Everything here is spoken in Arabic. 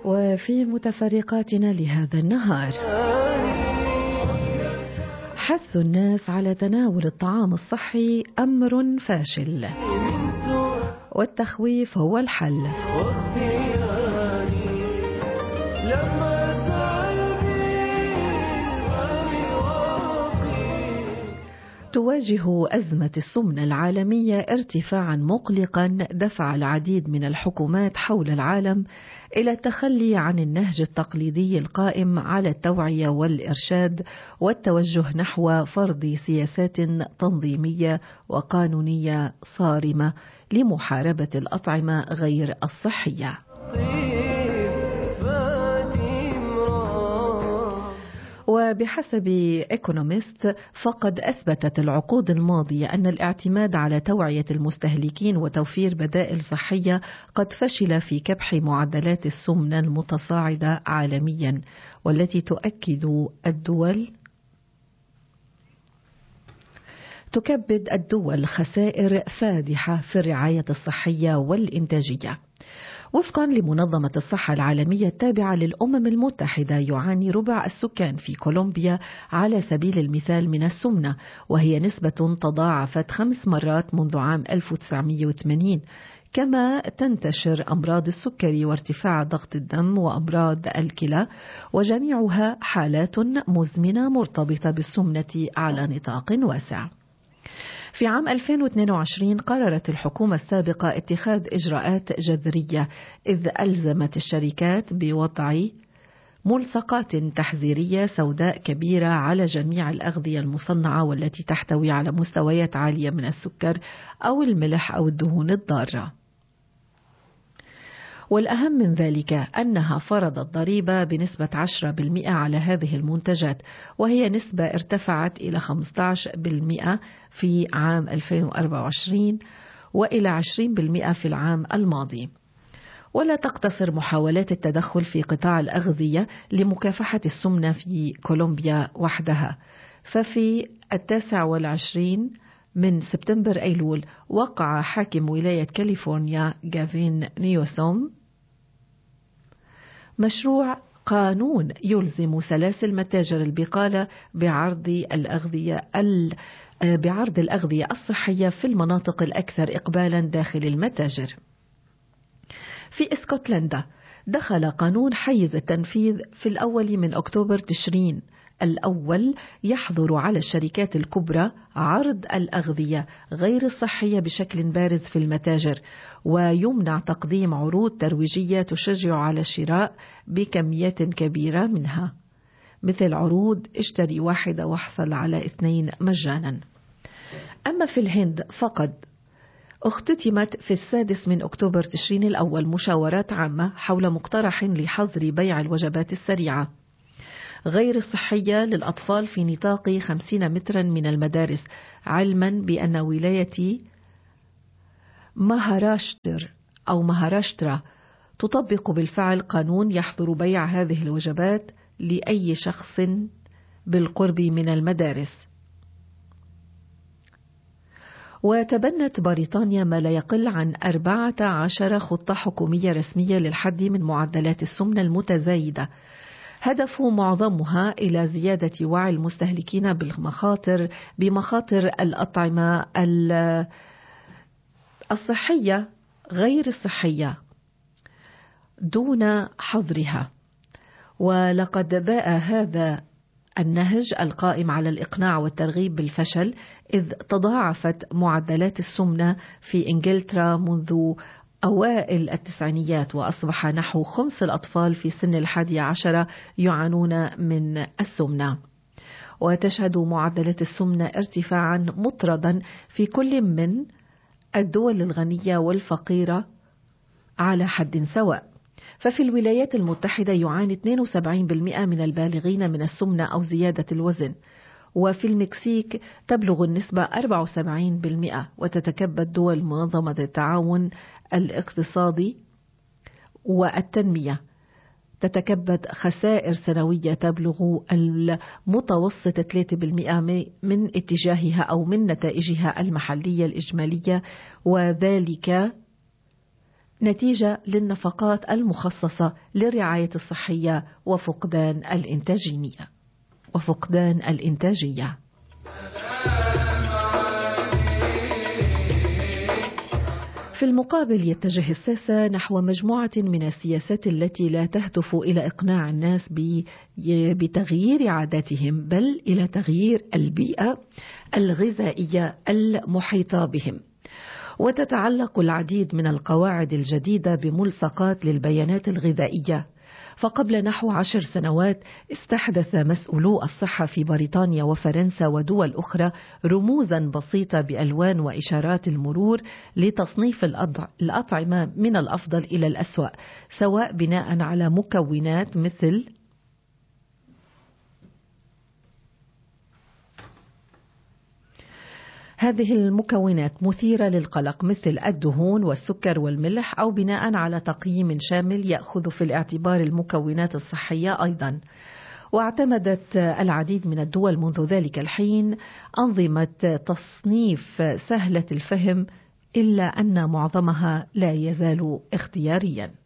وفي متفرقاتنا لهذا النهار، حث الناس على تناول الطعام الصحي أمر فاشل، والتخويف هو الحل. تواجه أزمة السمنة العالمية ارتفاعا مقلقا دفع العديد من الحكومات حول العالم إلى التخلي عن النهج التقليدي القائم على التوعية والإرشاد والتوجه نحو فرض سياسات تنظيمية وقانونية صارمة لمحاربة الأطعمة غير الصحية. وبحسب إيكونومست فقد أثبتت العقود الماضية أن الاعتماد على توعية المستهلكين وتوفير بدائل صحية قد فشل في كبح معدلات السمنة المتصاعدة عالميا، والتي تكبد الدول خسائر فادحة في الرعاية الصحية والإنتاجية. وفقا لمنظمة الصحة العالمية التابعة للأمم المتحدة، يعاني ربع السكان في كولومبيا على سبيل المثال من السمنة، وهي نسبة تضاعفت 5 مرات منذ عام 1980. كما تنتشر أمراض السكري وارتفاع ضغط الدم وأمراض الكلى، وجميعها حالات مزمنة مرتبطة بالسمنة على نطاق واسع. في عام 2022 قررت الحكومة السابقة اتخاذ إجراءات جذرية، إذ ألزمت الشركات بوضع ملصقات تحذيرية سوداء كبيرة على جميع الأغذية المصنعة والتي تحتوي على مستويات عالية من السكر أو الملح أو الدهون الضارة. والأهم من ذلك أنها فرضت ضريبة بنسبة 10% على هذه المنتجات، وهي نسبة ارتفعت إلى 15% في عام 2024 وإلى 20% في العام الماضي. ولا تقتصر محاولات التدخل في قطاع الأغذية لمكافحة السمنة في كولومبيا وحدها، ففي 29 من سبتمبر أيلول وقع حاكم ولاية كاليفورنيا جافين نيوسوم مشروع قانون يلزم سلاسل متاجر البقالة بعرض الأغذية الصحية في المناطق الأكثر إقبالا داخل المتاجر. في اسكتلندا دخل قانون حيز التنفيذ في الأول من أكتوبر تشرين الأول، يحظر على الشركات الكبرى عرض الأغذية غير الصحية بشكل بارز في المتاجر، ويمنع تقديم عروض ترويجية تشجع على الشراء بكميات كبيرة منها، مثل عروض اشتري 1 واحصل على 2 مجانا. أما في الهند فقد اختتمت في 6 من أكتوبر تشرين الأول مشاورات عامة حول مقترح لحظر بيع الوجبات السريعة غير الصحية للأطفال في نطاق 50 مترا من المدارس، علما بأن ولاية مهاراشترا تطبق بالفعل قانون يحظر بيع هذه الوجبات لأي شخص بالقرب من المدارس. وتبنت بريطانيا ما لا يقل عن 14 خطة حكومية رسمية للحد من معدلات السمنة المتزايدة، هدف معظمها إلى زيادة وعي المستهلكين بمخاطر الأطعمة الصحية غير الصحية دون حظرها. ولقد باء هذا النهج القائم على الإقناع والترغيب بالفشل، إذ تضاعفت معدلات السمنة في إنجلترا منذ أوائل التسعينيات، وأصبح نحو 5 الأطفال في سن 11 يعانون من السمنة. وتشهد معدلات السمنة ارتفاعا مطردا في كل من الدول الغنية والفقيرة على حد سواء. ففي الولايات المتحدة يعاني 72% من البالغين من السمنة أو زيادة الوزن، وفي المكسيك تبلغ النسبة 74%، وتتكبد دول منظمة التعاون الاقتصادي والتنمية تتكبد خسائر سنوية تبلغ المتوسط 3% من اتجاهها أو من نتائجها المحلية الإجمالية، وذلك نتيجة للنفقات المخصصة للرعاية الصحية وفقدان الإنتاجية. في المقابل يتجه الساسة نحو مجموعة من السياسات التي لا تهدف إلى إقناع الناس بتغيير عاداتهم، بل إلى تغيير البيئة الغذائية المحيطة بهم. وتتعلق العديد من القواعد الجديدة بملصقات للبيانات الغذائية. فقبل نحو 10 سنوات استحدث مسؤولو الصحة في بريطانيا وفرنسا ودول أخرى رموزا بسيطة بألوان وإشارات المرور لتصنيف الأطعمة من الأفضل إلى الأسوأ، سواء بناء على مكونات مثل هذه المكونات مثيرة للقلق مثل الدهون والسكر والملح، أو بناء على تقييم شامل يأخذ في الاعتبار المكونات الصحية أيضا. واعتمدت العديد من الدول منذ ذلك الحين أنظمة تصنيف سهلة الفهم، إلا أن معظمها لا يزال اختياريا.